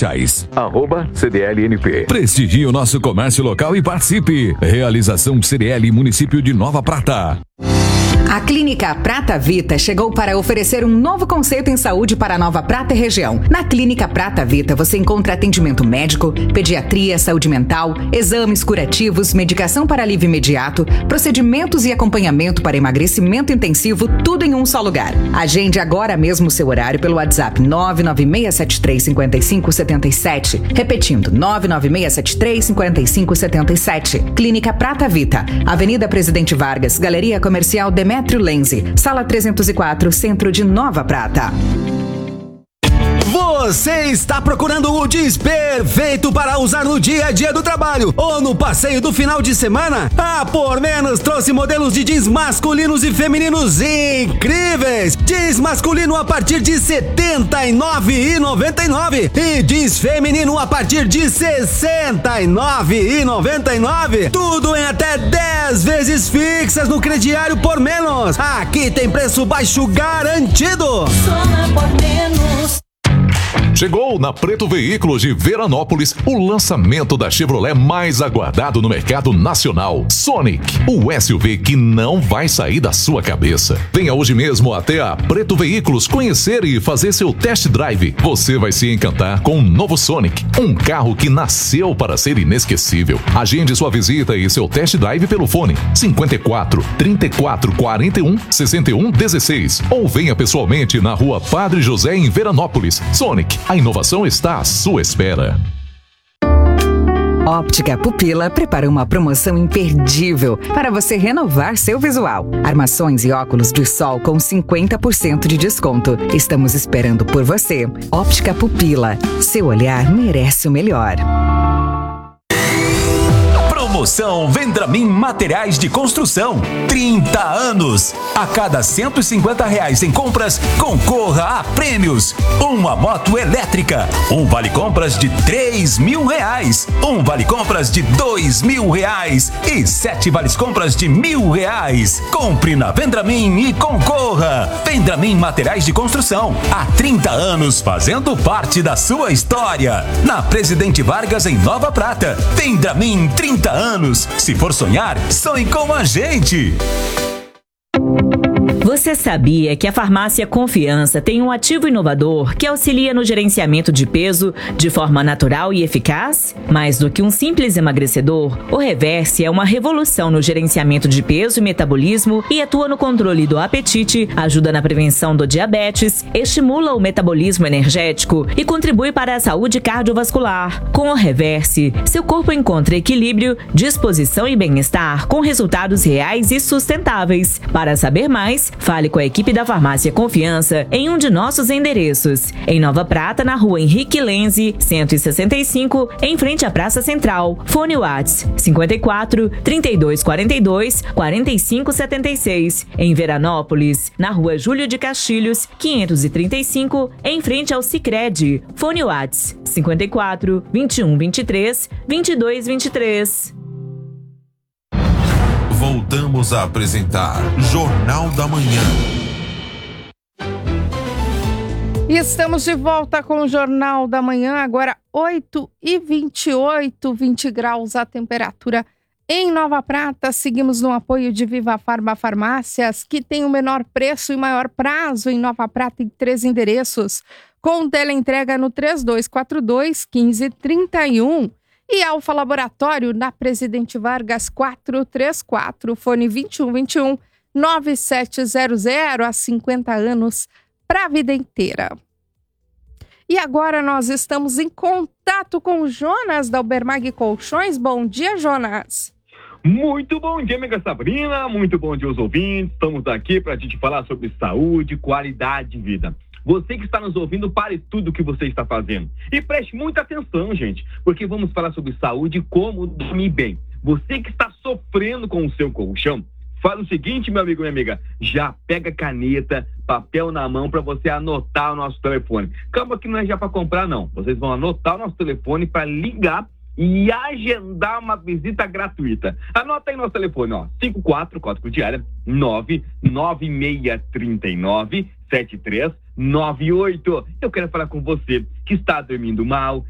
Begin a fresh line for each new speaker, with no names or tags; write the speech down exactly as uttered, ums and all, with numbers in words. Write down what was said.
sociais.
Arroba C D L N P.
Prestigie o nosso comércio local e participe. Realização C D L Município de Nova Prata.
A Clínica Prata Vita chegou para oferecer um novo conceito em saúde para a Nova Prata e região. Na Clínica Prata Vita você encontra atendimento médico, pediatria, saúde mental, exames curativos, medicação para alívio imediato, procedimentos e acompanhamento para emagrecimento intensivo, tudo em um só lugar. Agende agora mesmo o seu horário pelo WhatsApp nove nove seis sete três cinco cinco sete sete. Repetindo, nove nove seis sete três cinco cinco sete sete. Clínica Prata Vita, Avenida Presidente Vargas, Galeria Comercial Demetrio Lenze, Sala trezentos e quatro, Centro de Nova Prata.
Você está procurando o jeans perfeito para usar no dia a dia do trabalho ou no passeio do final de semana? A Por Menos trouxe modelos de jeans masculinos e femininos incríveis. Jeans masculino a partir de setenta e nove reais e noventa e nove centavos e jeans feminino a partir de sessenta e nove reais e noventa e nove centavos. Tudo em até dez vezes fixas no crediário Por Menos. Aqui tem preço baixo garantido.
Só na Por Menos.
Chegou na Preto Veículos de Veranópolis o lançamento da Chevrolet mais aguardado no mercado nacional, Sonic, o S U V que não vai sair da sua cabeça. Venha hoje mesmo até a Preto Veículos conhecer e fazer seu test drive. Você vai se encantar com o novo Sonic, um carro que nasceu para ser inesquecível. Agende sua visita e seu test drive pelo fone cinquenta e quatro, trinta e quatro, quarenta e um, sessenta e um, dezesseis ou venha pessoalmente na Rua Padre José em Veranópolis. Sonic, a inovação está à sua espera.
Óptica Pupila prepara uma promoção imperdível para você renovar seu visual. Armações e óculos de sol com cinquenta por cento de desconto. Estamos esperando por você. Óptica Pupila. Seu olhar merece o melhor.
Promoção Vendramin Materiais de Construção. trinta anos. A cada cento e cinquenta reais em compras, concorra a prêmios. Uma moto elétrica. Um vale compras de três mil reais. Um vale compras de dois mil reais. E sete vales compras de mil reais. Compre na Vendramin e concorra. Vendramin Materiais de Construção. Há trinta anos fazendo parte da sua história. Na Presidente Vargas em Nova Prata. Vendramin, trinta anos. Se for sonhar, sonhe com a gente!
Você sabia que a Farmácia Confiança tem um ativo inovador que auxilia no gerenciamento de peso de forma natural e eficaz? Mais do que um simples emagrecedor, o Reverse é uma revolução no gerenciamento de peso e metabolismo e atua no controle do apetite, ajuda na prevenção do diabetes, estimula o metabolismo energético e contribui para a saúde cardiovascular. Com o Reverse, seu corpo encontra equilíbrio, disposição e bem-estar com resultados reais e sustentáveis. Para saber mais, fale com a equipe da Farmácia Confiança em um de nossos endereços. Em Nova Prata, na Rua Henrique Lenze, cento e sessenta e cinco, em frente à Praça Central. Fone WhatsApp cinquenta e quatro, trinta e dois, quarenta e dois, quarenta e cinco, setenta e seis. Em Veranópolis, na Rua Júlio de Castilhos, quinhentos e trinta e cinco, em frente ao Sicredi. Fone WhatsApp cinquenta e quatro, vinte e um, vinte e três, vinte e dois, vinte e três.
Voltamos a apresentar Jornal da Manhã.
Estamos de volta com o Jornal da Manhã, agora oito e vinte e oito, vinte graus a temperatura em Nova Prata. Seguimos no apoio de Viva Farma Farmácias, que tem o menor preço e maior prazo em Nova Prata em três endereços, com teleentrega no três dois quatro dois, um cinco três um. E Alfa Laboratório na Presidente Vargas quatrocentos e trinta e quatro, fone vinte e um, vinte e um, nove sete zero zero, há cinquenta anos, para a vida inteira. E agora nós estamos em contato com o Jonas da Ubermag Colchões. Bom dia, Jonas.
Muito bom dia, amiga Sabrina, muito bom dia aos ouvintes. Estamos aqui para a gente falar sobre saúde, qualidade de vida. Você que está nos ouvindo, pare tudo o que você está fazendo. E preste muita atenção, gente, porque vamos falar sobre saúde e como dormir bem. Você que está sofrendo com o seu colchão, fala o seguinte, meu amigo e minha amiga, já pega caneta, papel na mão para você anotar o nosso telefone. Calma que não é já para comprar, não. Vocês vão anotar o nosso telefone para ligar e agendar uma visita gratuita. Anota aí nosso telefone, ó, cinquenta e quatro, código de área, nove nove seis três nove, sete três nove oito. Eu quero falar com você que está dormindo mal,